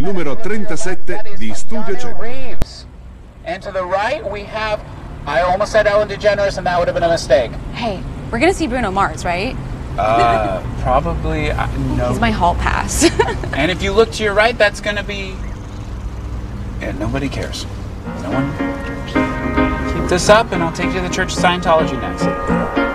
numero 37 di Studio Keanu 100. Reeves. And to the right, we have, I almost said Ellen DeGeneres, and that would have been a mistake. Hey, we're gonna see Bruno Mars, right? Probably, no. He's my hall pass. And if you look to your right, that's going to be... Yeah, nobody cares. No one cares. Keep this up, and I'll take you to the Church of Scientology next.